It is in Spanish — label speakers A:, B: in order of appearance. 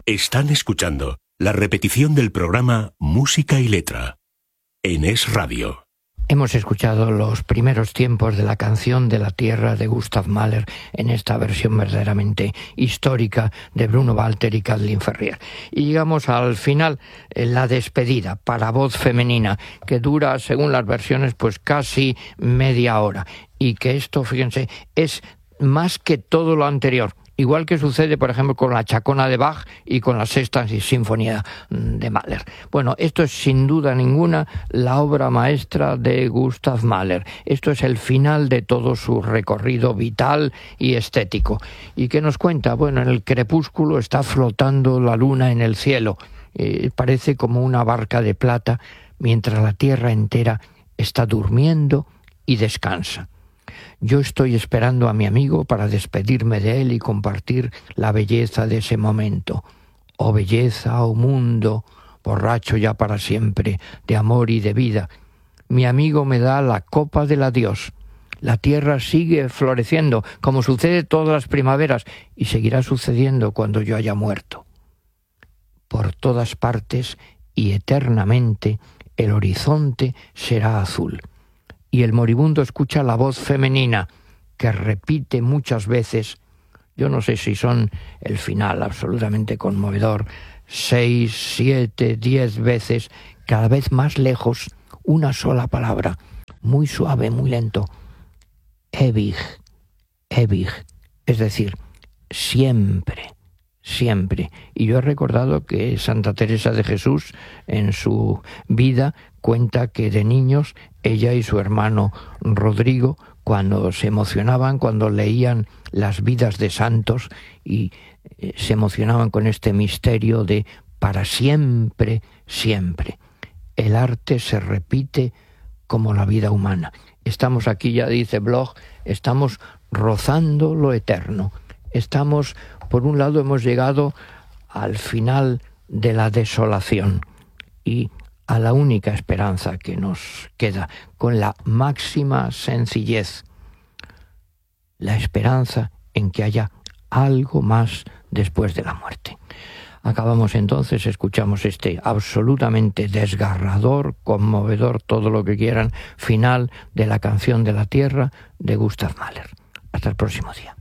A: Están escuchando la repetición del programa Música y Letra en Es Radio.
B: Hemos escuchado los primeros tiempos de la canción de la tierra de Gustav Mahler en esta versión verdaderamente histórica de Bruno Walter y Kathleen Ferrier. Y llegamos al final, la despedida para voz femenina, que dura, según las versiones, pues casi media hora. Y que esto, fíjense, es más que todo lo anterior. Igual que sucede, por ejemplo, con la Chacona de Bach y con la Sexta Sinfonía de Mahler. Bueno, esto es sin duda ninguna la obra maestra de Gustav Mahler. Esto es el final de todo su recorrido vital y estético. ¿Y qué nos cuenta? Bueno, en el crepúsculo está flotando la luna en el cielo. Parece como una barca de plata, mientras la tierra entera está durmiendo y descansa. Yo estoy esperando a mi amigo para despedirme de él y compartir la belleza de ese momento. Oh belleza, oh mundo, borracho ya para siempre, de amor y de vida. Mi amigo me da la copa del adiós. La tierra sigue floreciendo, como sucede todas las primaveras, y seguirá sucediendo cuando yo haya muerto. Por todas partes y eternamente el horizonte será azul. Y el moribundo escucha la voz femenina que repite muchas veces, yo no sé si son el final absolutamente conmovedor, 6, 7, 10 veces, cada vez más lejos, una sola palabra, muy suave, muy lento, ewig, ewig, es decir, siempre. Siempre. Y yo he recordado que Santa Teresa de Jesús, en su vida, cuenta que de niños, ella y su hermano Rodrigo, cuando se emocionaban, cuando leían las vidas de santos y se emocionaban con este misterio de para siempre, siempre. El arte se repite como la vida humana. Estamos aquí, ya dice Bloch, estamos rozando lo eterno. Estamos, por un lado, hemos llegado al final de la desolación y a la única esperanza que nos queda, con la máxima sencillez, la esperanza en que haya algo más después de la muerte. Acabamos entonces, escuchamos este absolutamente desgarrador, conmovedor, todo lo que quieran, final de la canción de la tierra de Gustav Mahler. Hasta el próximo día.